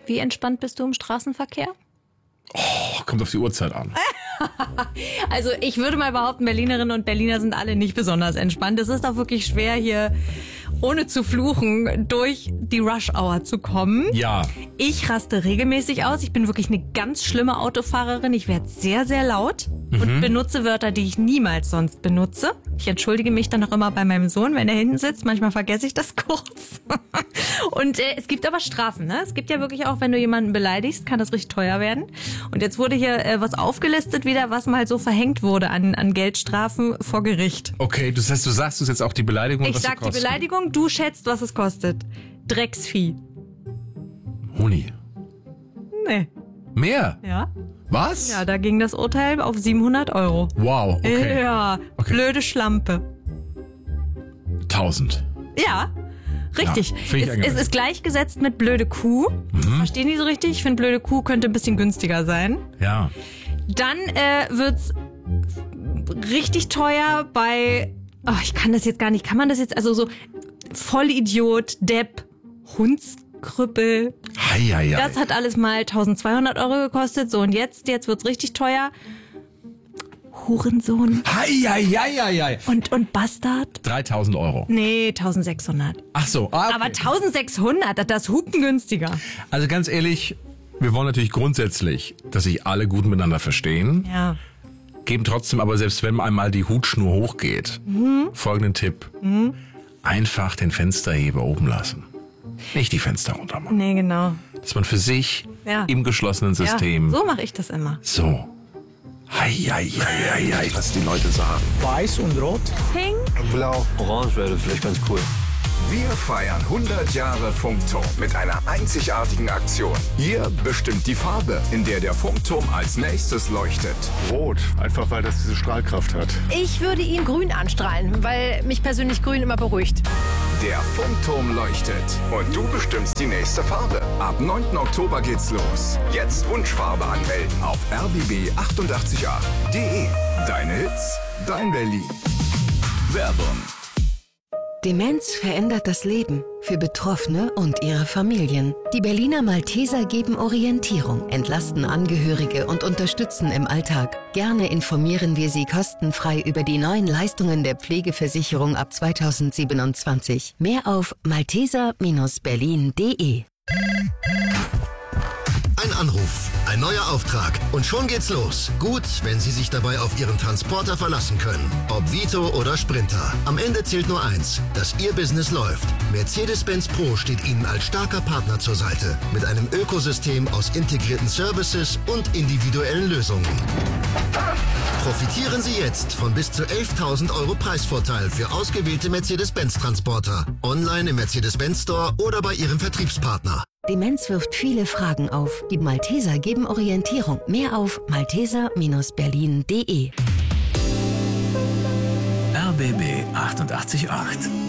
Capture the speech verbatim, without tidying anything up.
Wie entspannt bist du im Straßenverkehr? Oh, kommt auf die Uhrzeit an. Also ich würde mal behaupten, Berlinerinnen und Berliner sind alle nicht besonders entspannt. Es ist auch wirklich schwer, hier ohne zu fluchen durch die Rush-Hour zu kommen. Ja. Ich raste regelmäßig aus. Ich bin wirklich eine ganz schlimme Autofahrerin. Ich werde sehr, sehr laut mhm. und benutze Wörter, die ich niemals sonst benutze. Ich entschuldige mich dann auch immer bei meinem Sohn, wenn er hinten sitzt. Manchmal vergesse ich das kurz. Und äh, es gibt aber Strafen, ne? Es gibt ja wirklich auch, wenn du jemanden beleidigst, kann das richtig teuer werden. Und jetzt wurde hier äh, was aufgelistet wieder, was mal so verhängt wurde an, an Geldstrafen vor Gericht. Okay, das heißt, du sagst uns jetzt auch die Beleidigung, ich was sag sie kostet. Die Beleidigung, du schätzt, was es kostet. Drecksvieh. Huni. Nee. Mehr? Ja. Was? Ja, da ging das Urteil auf siebenhundert Euro. Wow, okay. Ja, okay. Blöde Schlampe. tausend. Ja, richtig. Ja, es, es ist gleichgesetzt mit blöde Kuh. Mhm. Verstehen die so richtig? Ich finde, blöde Kuh könnte ein bisschen günstiger sein. Ja. Dann äh, wird's richtig teuer bei, oh, ich kann das jetzt gar nicht, kann man das jetzt, also so Vollidiot, Depp, Hundskrüppel. Hei, hei, hei. Das hat alles mal eintausendzweihundert Euro gekostet. So, und jetzt, jetzt wird's richtig teuer. Hurensohn. Hei, hei, hei, hei, hei. Und, und Bastard? dreitausend Euro. Nee, eintausendsechshundert. Ach so. Ah, okay. Aber eintausendsechshundert, das ist hupen günstiger. Also ganz ehrlich, wir wollen natürlich grundsätzlich, dass sich alle gut miteinander verstehen. Ja. Geben trotzdem aber, selbst wenn einmal die Hutschnur hochgeht, mhm. folgenden Tipp. Mhm. Einfach den Fensterheber oben lassen. Nicht die Fenster runter machen. Nee, genau. Dass man für sich ja. im geschlossenen System... Ja, so mache ich das immer. So. Hei, hei, hei, hei, hei, was die Leute sagen. Weiß und rot. Pink. Blau. Orange wäre vielleicht ganz cool. Wir feiern hundert Jahre Funkturm mit einer einzigartigen Aktion. Ihr bestimmt die Farbe, in der der Funkturm als nächstes leuchtet. Rot, einfach weil das diese Strahlkraft hat. Ich würde ihn grün anstrahlen, weil mich persönlich grün immer beruhigt. Der Funkturm leuchtet und du bestimmst die nächste Farbe. Ab neunten Oktober geht's los. Jetzt Wunschfarbe anmelden auf r b b achtundachtzig acht punkt d e. Deine Hits, dein Berlin. Werbung. Demenz verändert das Leben für Betroffene und ihre Familien. Die Berliner Malteser geben Orientierung, entlasten Angehörige und unterstützen im Alltag. Gerne informieren wir Sie kostenfrei über die neuen Leistungen der Pflegeversicherung ab zweitausendsiebenundzwanzig. Mehr auf malteser Bindestrich berlin punkt de. Ein Anruf, ein neuer Auftrag und schon geht's los. Gut, wenn Sie sich dabei auf Ihren Transporter verlassen können. Ob Vito oder Sprinter. Am Ende zählt nur eins, dass Ihr Business läuft. Mercedes-Benz Pro steht Ihnen als starker Partner zur Seite. Mit einem Ökosystem aus integrierten Services und individuellen Lösungen. Profitieren Sie jetzt von bis zu elftausend Euro Preisvorteil für ausgewählte Mercedes-Benz-Transporter. Online im Mercedes-Benz Store oder bei Ihrem Vertriebspartner. Demenz wirft viele Fragen auf. Die Malteser geben Orientierung. Mehr auf malteser Bindestrich berlin punkt de. R B B achtundachtzig Komma acht